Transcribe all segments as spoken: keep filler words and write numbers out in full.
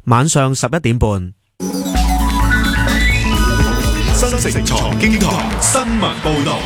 晚上十一點半。 新城財經台新聞報道。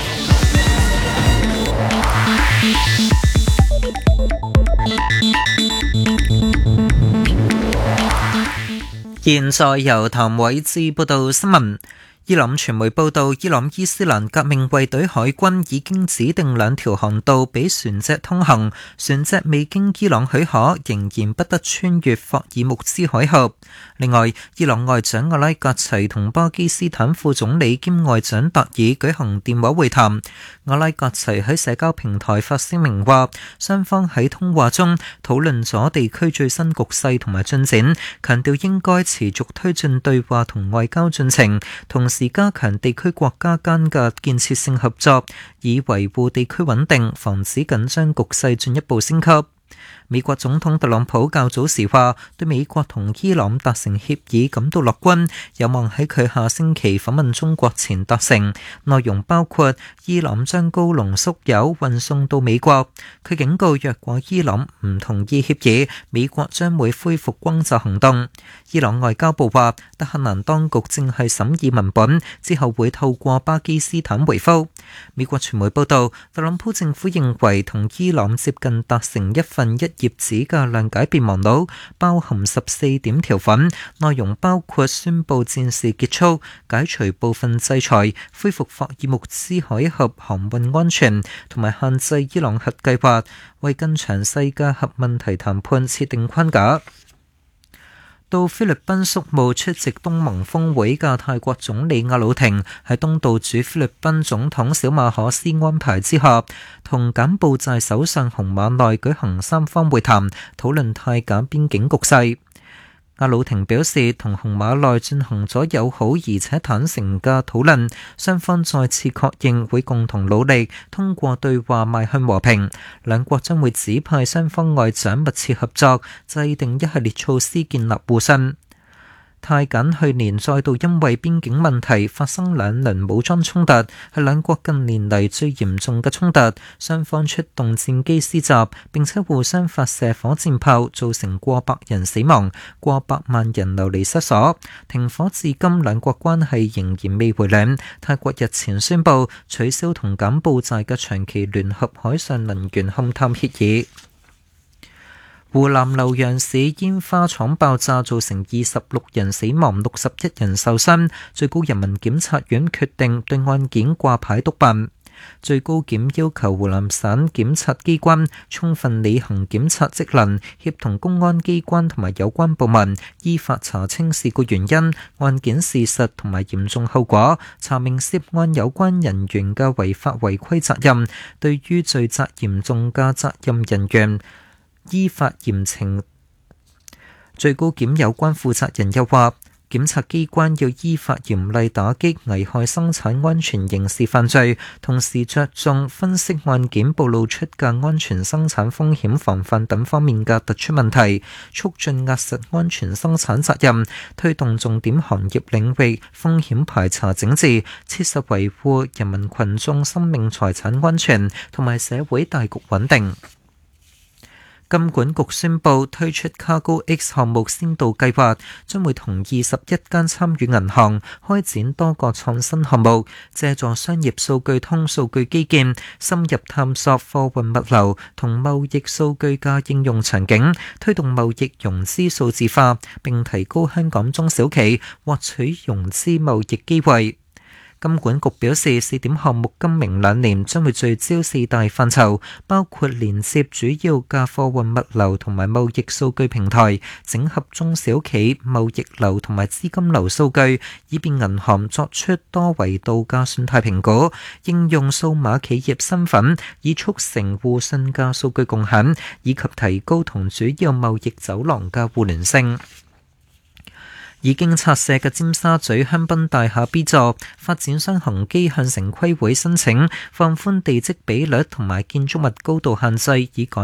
現在由譚偉智報道新聞。伊朗傳媒報道，伊朗伊斯蘭革命衛隊海軍已經指定兩條航道俾船隻通行，船隻未經伊朗許可，仍然不得穿越霍爾木茲海峽。另外，伊朗外長阿拉格齊同巴基斯坦副總理兼外長達爾舉行電話會談。阿拉格齊喺社交平台發聲明話，雙方喺通話中討論咗地區最新局勢同埋進展，強調應該持續推進對話同外交進程，同時加強地區國家間嘅建設性合作，以維護地區穩定，防止緊張局勢進一步升級。美國總統特朗普較早時話，對美國同伊朗達成協議感到樂觀，有望喺佢下星期訪問中國前達成。內容包括伊朗將高濃縮鈾運送到美國。佢警告，若果伊朗唔同意協議，美國將會恢復轟炸行動。伊朗外交部話，德黑蘭當局正係審議文本，之後會透過巴基斯坦回覆。美國傳媒報道，特朗普政府認為同伊朗接近達成一份一頁紙嘅諒解備忘錄，包含十四點條款，內容包括宣布戰事結束、解除部分制裁、恢復霍爾木茲海峽航運安全，同埋限制伊朗核計劃，為更詳細嘅核問題談判設定框架。到菲律賓宿務出席東盟峰會嘅泰國總理阿魯廷喺東道主菲律賓總統小馬可斯安排之下，同柬埔寨首相洪馬內舉行三方會談，討論泰柬邊境局勢。阿魯廷表示，同洪馬內進行咗友好而且坦誠嘅討論，雙方再次確認會共同努力通過對話邁向和平。兩國將會指派雙方外長密切合作，制定一系列措施建立互信。泰柬去年再度因為邊境問題發生兩輪武裝衝突，係兩國近年嚟最嚴重嘅衝突。雙方出動戰機施襲，並且互相發射火箭炮，造成過百人死亡，過百萬人流離失所。停火至今，兩國關係仍然未回暖。泰國日前宣布取消同柬埔寨嘅長期聯合海上能源勘探協議。湖南瀏陽市煙花廠爆炸，造成二十六人死亡、六十一人受傷。最高人民檢察院決定對案件掛牌督辦。最高檢要求湖南省檢察機關充分履行檢察職能，協同公安機關同埋有關部門依法查清事故原因、案件事實同埋嚴重後果，查明涉案有關人員嘅違法違規責任，對於罪責嚴重嘅責任人員依法嚴懲。最高檢有關負責人又話，檢察機關要依法嚴厲打擊危害生產安全刑事犯罪，同時着重分析案件暴露出嘅安全生產風險防範等方面嘅突出問題，促進壓實安全生產責任，推動重點行業領域風險排查整治，切實維護人民群眾生命財產安全同埋社會大局穩定。金管局宣布推出 Cargo X 項目先導計劃，將會同二十一間參與銀行開展多個創新項目，借助商業數據通數據基建，深入探索貨運物流同貿易數據嘅應用場景，推動貿易融資數字化，並提高香港中小企獲取融資貿易機會。金管局表示，試點項目今明兩年將會聚焦四大範疇，包括連接主要嘅貨運物流同埋貿易數據平台，整合中小企貿易流同埋資金流數據，以便銀行作出多維度嘅信貸評估，應用數碼企業身份，以促成互信嘅數據共享，以及提高同主要貿易走廊嘅互聯性。已經拆卸嘅尖沙咀香檳大廈 B 座，發展商恒基向城規會申請放寬地積比率同埋建築物高度限制，以改